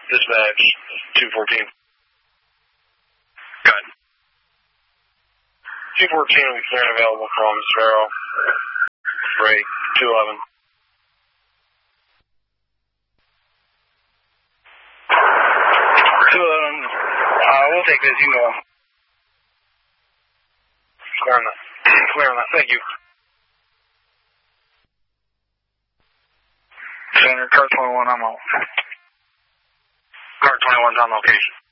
Dispatch 214. Go ahead. 214 will be clear and available from Sparrow. Break 211. 211. We'll take this. You can go on. Clear on that. Clear on that. Thank you. Center, car 21, I'm on. Car 21's on location.